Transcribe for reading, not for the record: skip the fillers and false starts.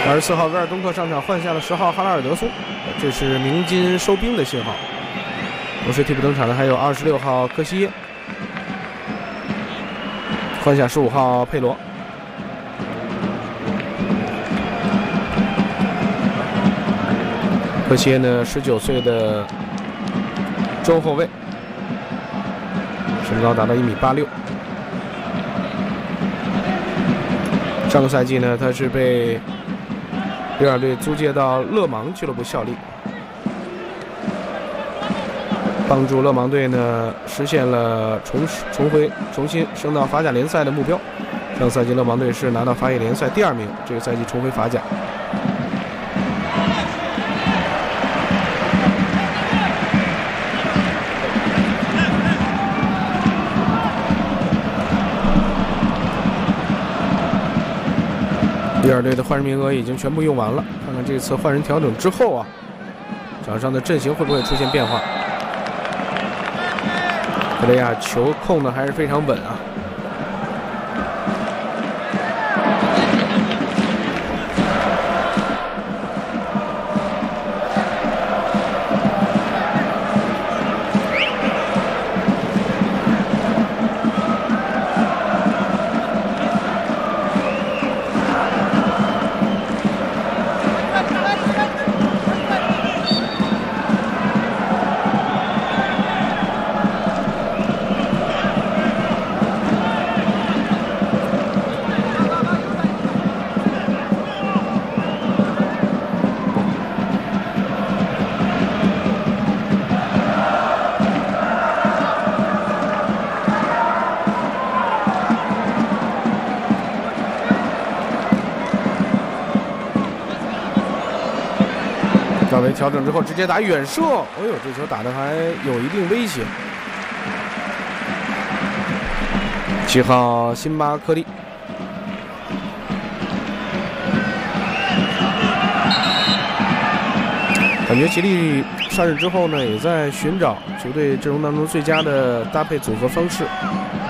24号维尔东克上场换下了10号哈拉尔德松，这是鸣金收兵的信号。同时替补登场的还有26号科西耶，换下15号佩罗。科西耶呢，19岁的中后卫，身高达到1.86米。上个赛季呢，他是被里尔队租借到勒芒俱乐部效力，帮助勒芒队呢实现了重新升到法甲联赛的目标。上赛季勒芒队是拿到法乙联赛第2名，这个赛季重回法甲。里尔队的换人名额已经全部用完了，看看这次换人调整之后啊，场上的阵型会不会出现变化？克雷亚球控的还是非常稳啊。赵维调整之后直接打远射，哎呦，这球打得还有一定威胁。7号辛巴科利，感觉吉利上任之后呢，也在寻找球队阵容当中最佳的搭配组合方式。